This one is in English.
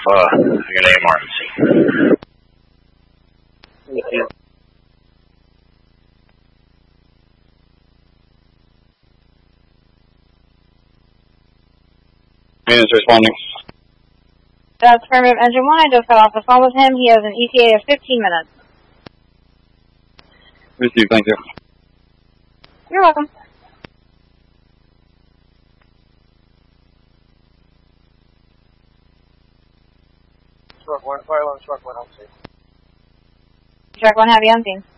I got an emergency. Units responding. That's affirmative. Engine 1, I just got off the phone with him. He has an ETA of 15 minutes. Received, thank you. You're welcome. Truck 1, fire alarm, truck 1, I'll see. Truck 1, have you on scene.